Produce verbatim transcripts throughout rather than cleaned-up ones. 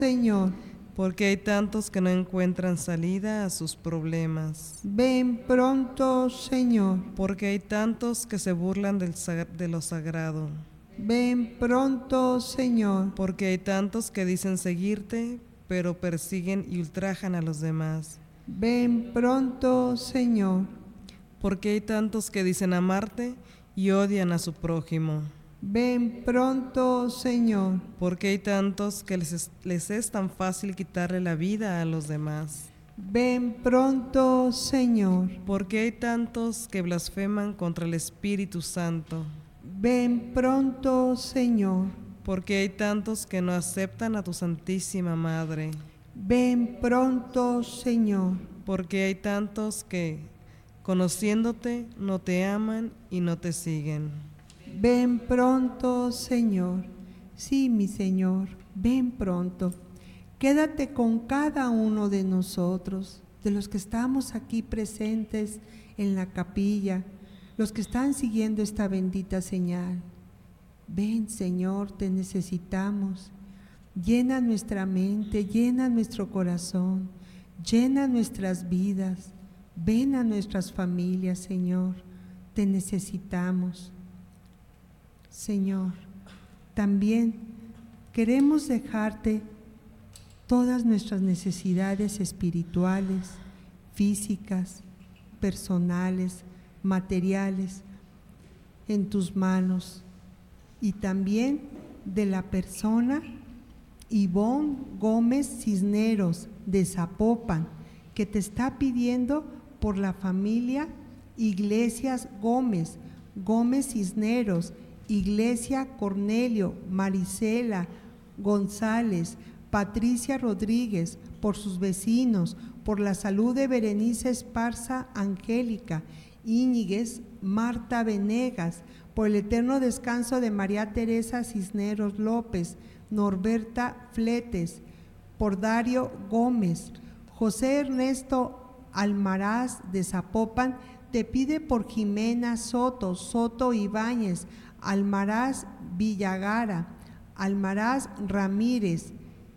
Señor. Porque hay tantos que no encuentran salida a sus problemas. Ven pronto, Señor. Porque hay tantos que se burlan del sag- de lo sagrado. Ven pronto, Señor. Porque hay tantos que dicen seguirte, pero persiguen y ultrajan a los demás. Ven pronto, Señor. Porque hay tantos que dicen amarte y odian a su prójimo. Ven pronto, Señor. Porque hay tantos que les es, les es tan fácil quitarle la vida a los demás. Ven pronto, Señor. Porque hay tantos que blasfeman contra el Espíritu Santo. Ven pronto, Señor. Porque hay tantos que no aceptan a tu Santísima Madre. Ven pronto, Señor. Porque hay tantos que, conociéndote, no te aman y no te siguen. Ven pronto, Señor. Sí, mi Señor, ven pronto. Quédate con cada uno de nosotros, de los que estamos aquí presentes en la capilla, los que están siguiendo esta bendita señal. Ven, Señor, te necesitamos. Llena nuestra mente, llena nuestro corazón, llena nuestras vidas. Ven a nuestras familias, Señor. Te necesitamos. Señor, también queremos dejarte todas nuestras necesidades espirituales, físicas, personales, materiales, en tus manos, y también de la persona Ivonne Gómez Cisneros de Zapopan, que te está pidiendo por la familia Iglesias Gómez, Gómez Cisneros, Iglesia Cornelio, Marisela González, Patricia Rodríguez, por sus vecinos, por la salud de Berenice Esparza Angélica, Íñiguez Marta Venegas, por el eterno descanso de María Teresa Cisneros López, Norberta Fletes, por Dario Gómez. José Ernesto Almaraz de Zapopan te pide por Jimena Soto, Soto Ibáñez, Almaraz Villagara, Almaraz Ramírez,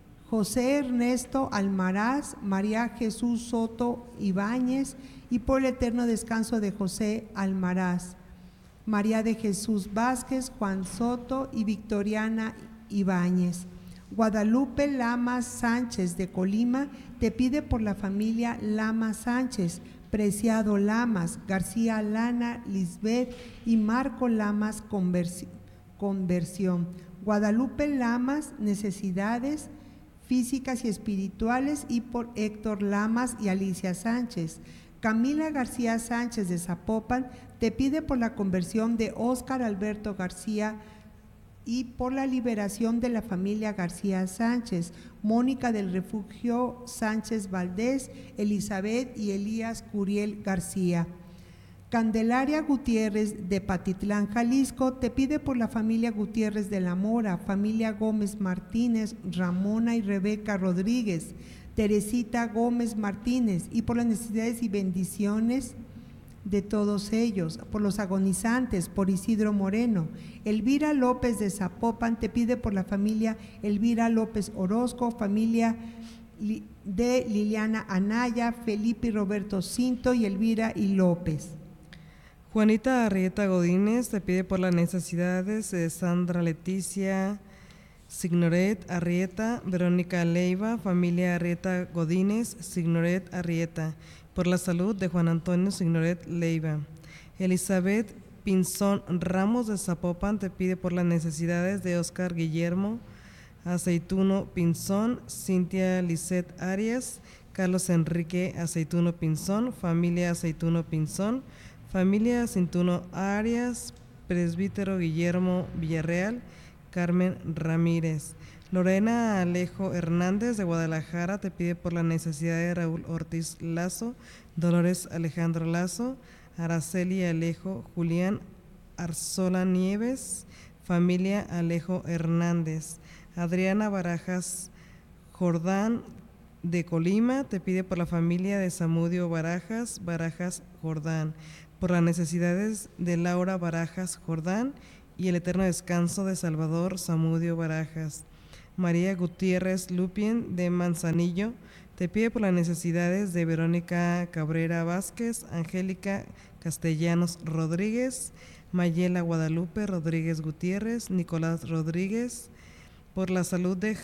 José Ernesto Almaraz, María Jesús Soto Ibáñez, y por el eterno descanso de José Almaraz, María de Jesús Vázquez, Juan Soto y Victoriana Ibáñez. Guadalupe Lamas Sánchez de Colima te pide por la familia Lamas Sánchez, Preciado Lamas, García Lana, Lisbeth y Marco Lamas Conversi- Conversión. Guadalupe Lamas, necesidades físicas y espirituales, y por Héctor Lamas y Alicia Sánchez. Camila García Sánchez de Zapopan te pide por la conversión de Óscar Alberto García y por la liberación de la familia García Sánchez, Mónica del Refugio Sánchez Valdés, Elizabeth y Elías Curiel García. Candelaria Gutiérrez de Patitlán, Jalisco, te pide por la familia Gutiérrez de la Mora, familia Gómez Martínez, Ramona y Rebeca Rodríguez, Teresita Gómez Martínez, y por las necesidades y bendiciones de todos ellos, por los agonizantes, por Isidro Moreno. Elvira López de Zapopan te pide por la familia Elvira López Orozco, familia de Liliana Anaya, Felipe y Roberto Cinto y Elvira y López. Juanita Arrieta Godínez te pide por las necesidades de Sandra Leticia Signoret Arrieta, Verónica Leiva, familia Arrieta Godínez, Signoret Arrieta, por la salud de Juan Antonio Signoret Leiva. Elizabeth Pinzón Ramos de Zapopan te pide por las necesidades de Óscar Guillermo Aceituno Pinzón, Cintia Lisset Arias, Carlos Enrique Aceituno Pinzón, familia Aceituno Pinzón, familia Aceituno Arias, presbítero Guillermo Villarreal, Carmen Ramírez. Lorena Alejo Hernández de Guadalajara te pide por la necesidad de Raúl Ortiz Lazo, Dolores Alejandro Lazo, Araceli Alejo, Julián Arzola Nieves, familia Alejo Hernández. Adriana Barajas Jordán de Colima te pide por la familia de Samudio Barajas, Barajas Jordán, por las necesidades de Laura Barajas Jordán y el eterno descanso de Salvador Samudio Barajas. María Gutiérrez Lupien de Manzanillo, te pide por las necesidades de Verónica Cabrera Vázquez, Angélica Castellanos Rodríguez, Mayela Guadalupe Rodríguez Gutiérrez, Nicolás Rodríguez, por la salud de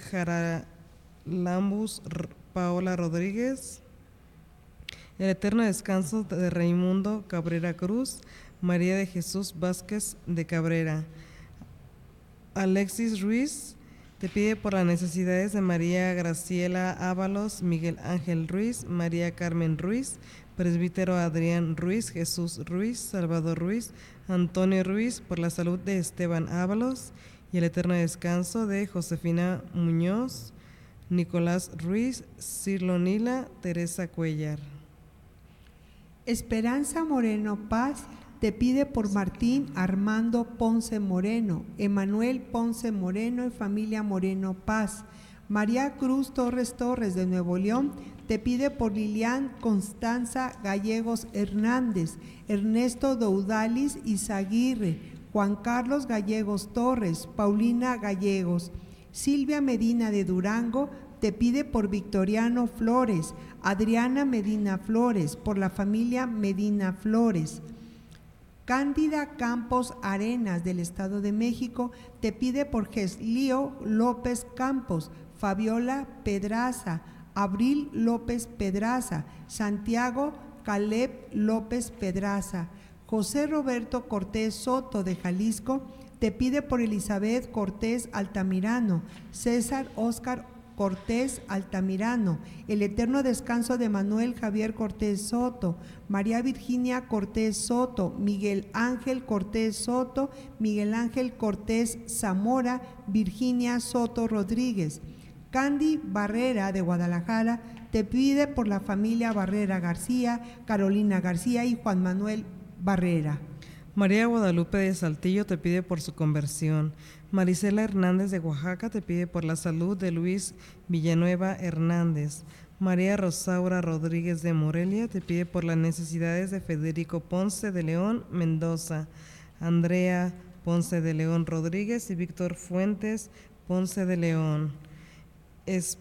Jaralambus Paola Rodríguez, el eterno descanso de Raimundo Cabrera Cruz, María de Jesús Vázquez de Cabrera. Alexis Ruiz te pide por las necesidades de María Graciela Ábalos, Miguel Ángel Ruiz, María Carmen Ruiz, presbítero Adrián Ruiz, Jesús Ruiz, Salvador Ruiz, Antonio Ruiz, por la salud de Esteban Ábalos y el eterno descanso de Josefina Muñoz, Nicolás Ruiz, Cirlo Nila, Teresa Cuellar. Esperanza Moreno Paz te pide por Martín Armando Ponce Moreno, Emanuel Ponce Moreno y familia Moreno Paz. María Cruz Torres Torres de Nuevo León te pide por Lilian Constanza Gallegos Hernández, Ernesto Doudalis Izaguirre, Juan Carlos Gallegos Torres, Paulina Gallegos. Silvia Medina de Durango te pide por Victoriano Flores, Adriana Medina Flores, por la familia Medina Flores. Cándida Campos Arenas del Estado de México te pide por Geslío López Campos, Fabiola Pedraza, Abril López Pedraza, Santiago Caleb López Pedraza. José Roberto Cortés Soto de Jalisco te pide por Elizabeth Cortés Altamirano, César Óscar Cortés Altamirano, el eterno descanso de Manuel Javier Cortés Soto, María Virginia Cortés Soto, Miguel Ángel Cortés Soto, Miguel Ángel Cortés Zamora, Virginia Soto Rodríguez. Candy Barrera de Guadalajara te pide por la familia Barrera García, Carolina García y Juan Manuel Barrera. María Guadalupe de Saltillo te pide por su conversión. Marisela Hernández de Oaxaca te pide por la salud de Luis Villanueva Hernández. María Rosaura Rodríguez de Morelia te pide por las necesidades de Federico Ponce de León Mendoza, Andrea Ponce de León Rodríguez y Víctor Fuentes Ponce de León. Es,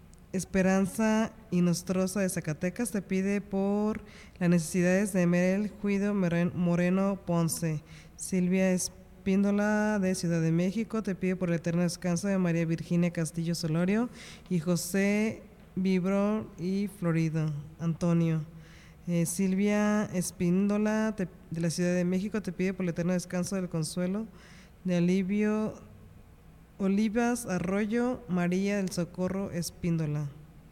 Esperanza Inostroza de Zacatecas te pide por las necesidades de Merel Juido Moreno Ponce. Silvia Espíndola de Ciudad de México te pide por el eterno descanso de María Virginia Castillo Solorio y José Vibro y Florido Antonio. Eh, Silvia Espíndola te, de la Ciudad de México te pide por el eterno descanso del consuelo de Alivio Olivas Arroyo, María del Socorro Espíndola.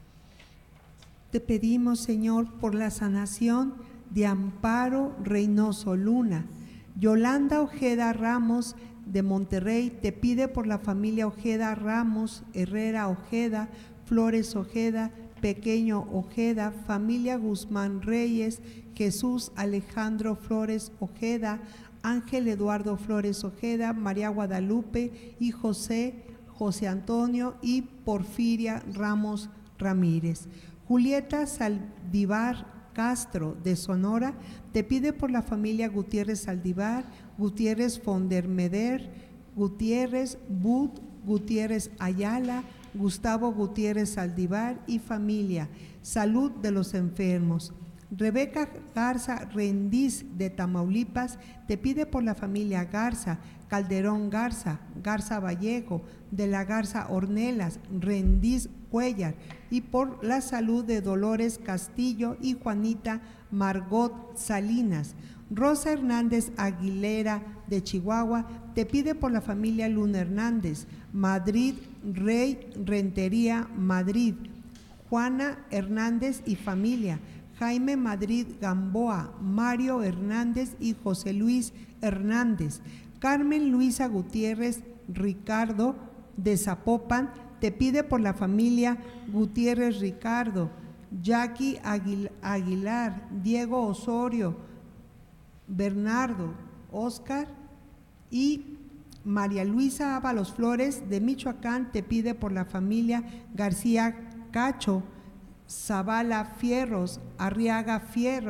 Te pedimos, Señor, por la sanación de Amparo Reynoso Luna. Yolanda Ojeda Ramos de Monterrey te pide por la familia Ojeda Ramos, Herrera Ojeda, Flores Ojeda, Pequeño Ojeda, familia Guzmán Reyes, Jesús Alejandro Flores Ojeda, Ángel Eduardo Flores Ojeda, María Guadalupe y José, José Antonio y Porfiria Ramos Ramírez. Julieta Saldivar Castro de Sonora te pide por la familia Gutiérrez Saldivar, Gutiérrez Fondermeder, Gutiérrez Bud, Gutiérrez Ayala, Gustavo Gutiérrez Saldivar y familia. Salud de los enfermos. Rebeca Garza Rendiz de Tamaulipas te pide por la familia Garza, Calderón Garza, Garza Vallejo, de la Garza Ornelas, Rendiz Cuellar y por la salud de Dolores Castillo y Juanita Margot Salinas. Rosa Hernández Aguilera de Chihuahua te pide por la familia Luna Hernández, Madrid Rey Rentería Madrid, Juana Hernández y familia, Jaime Madrid Gamboa, Mario Hernández y José Luis Hernández. Carmen Luisa Gutiérrez Ricardo de Zapopan te pide por la familia Gutiérrez Ricardo, Jackie Aguilar, Diego Osorio, Bernardo, Oscar y María Luisa Ábalos Flores de Michoacán te pide por la familia García Cacho, Zavala Fierros, Arriaga Fierros,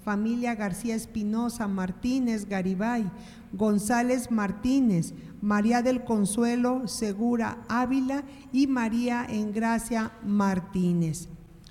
familia García Espinosa Martínez Garibay, González Martínez, María del Consuelo Segura Ávila y María Engracia Martínez.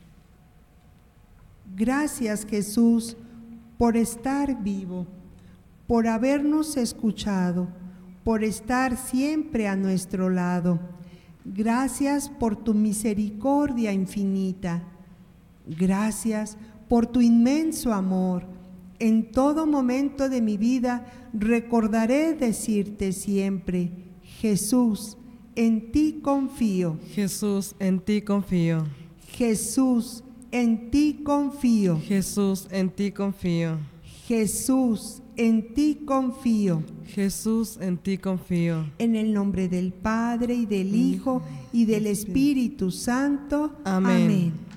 Gracias, Jesús, por estar vivo, por habernos escuchado, por estar siempre a nuestro lado. Gracias por tu misericordia infinita. Gracias por tu inmenso amor. En todo momento de mi vida recordaré decirte siempre: Jesús, en ti confío. Jesús, en ti confío. Jesús, en ti confío. Jesús, en ti confío. Jesús, en ti confío. Jesús, en ti confío. En el nombre del Padre y del Hijo y del Espíritu Santo. Amén. Amén.